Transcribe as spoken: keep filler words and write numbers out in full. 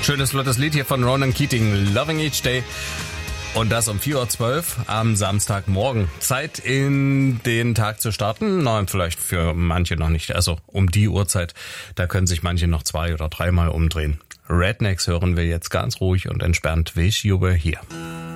Schönes, flottes Lied hier von Ronan Keating, Loving Each Day. Und das um vier Uhr zwölf am Samstagmorgen. Zeit, in den Tag zu starten. Nein, vielleicht für manche noch nicht. Also um die Uhrzeit, da können sich manche noch zwei- oder dreimal umdrehen. Rednecks hören wir jetzt ganz ruhig und entspannt. Wish You Were Here.